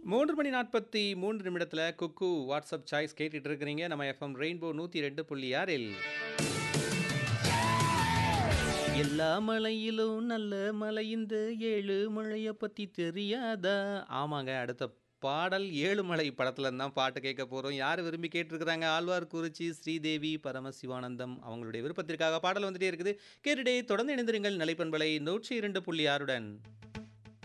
3 மணி 43 நிமிடத்துல குக்கு WhatsApp choice கேட்டுட்டு இருக்கிறீங்க. நம்ம எஃப்எம் ரெயின்போ 102.6 எல்லா மலையிலும் நல்ல மலை இந்த 7 மலைய பத்தி தெரியாதா? ஆமாங்க. அடுத்த பாடல் 7 மலை படத்துல இருந்து தான் பாட்டு கேட்க போறோம். யார் விரும்பி கேட்டிருக்கிறாங்க? ஆழ்வார்குறிச்சி ஸ்ரீதேவி பரமசிவானந்தம் அவங்களுடைய விருப்பத்திற்காக பாடல் வந்துட்டே இருக்குது. கேட்டுட்டே தொடர்ந்து இணைந்திருங்கள் நிலைப்பண்பலை 102.6 உடன்.